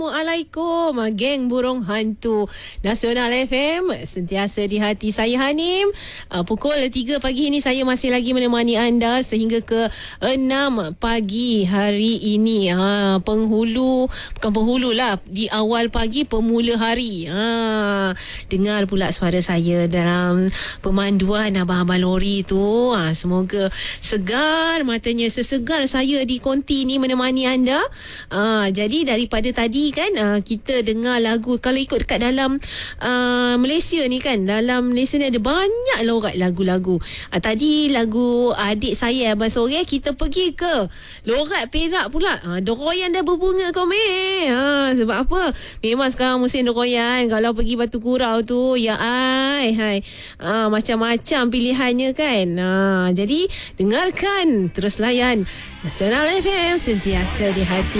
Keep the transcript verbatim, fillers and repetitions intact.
Assalamualaikum, geng burung hantu Nasional F M, sentiasa di hati saya Hanim. uh, Pukul tiga pagi ini saya masih lagi menemani anda sehingga ke enam pagi hari ini. ha, Penghulu, bukan penghulu lah, di awal pagi pemula hari. ha, Dengar pula suara saya dalam pemanduan abang-abang lori tu. ha, Semoga segar matanya, sesegar saya di konti ni menemani anda. ha, Jadi daripada tadi kan uh, kita dengar lagu, kalau ikut dekat dalam uh, Malaysia ni kan, dalam Malaysia ni ada banyak lorat lagu-lagu. uh, Tadi lagu adik saya Abang Sore, kita pergi ke lorat Perak pula. uh, Doroyan dah berbunga kau meh. ha, Sebab apa? Memang sekarang musim doroyan. Kalau pergi Batu Kurau tu, ya ai hai, uh, macam-macam pilihannya kan. uh, Jadi dengarkan, terus layan Nasional F M, sentiasa di hati.